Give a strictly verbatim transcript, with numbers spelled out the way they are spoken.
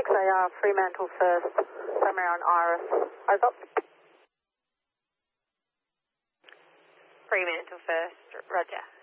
six A R, Fremantle first, somewhere on Iris. Over. Fremantle first, roger.